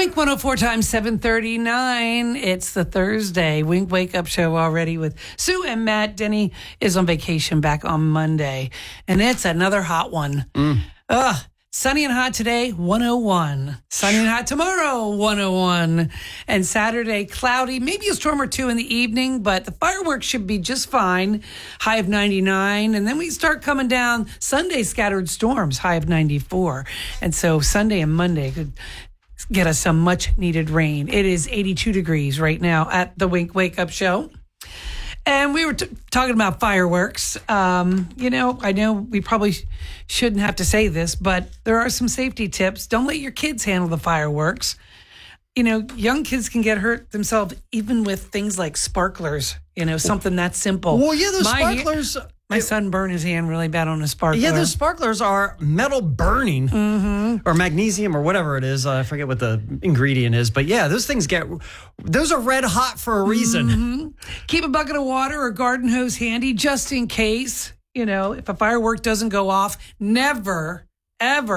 Wink 104 times 739. It's the Thursday Wink Wake Up Show already with Sue and Matt. Denny is on vacation back on Monday, and it's another hot one. Sunny and hot today, 101. Sunny and hot tomorrow, 101. And Saturday, cloudy, maybe a storm or two in the evening, but the fireworks should be just fine. High of 99. And then we start coming down. Sunday, scattered storms, high of 94. And so Sunday and Monday could get us some much needed rain. It is 82 degrees right now at the Wink Wake Up Show. And we were talking about fireworks. I know we probably shouldn't have to say this, but there are some safety tips. Don't let your kids handle the fireworks. Young kids can get hurt themselves even with things like sparklers, something that simple. Well, yeah, those sparklers... My son burned his hand really bad on a sparkler. Yeah, those sparklers are metal burning or magnesium or whatever it is. I forget what the ingredient is. But yeah, those are red hot for a reason. Keep a bucket of water or garden hose handy just in case, if a firework doesn't go off. Never, ever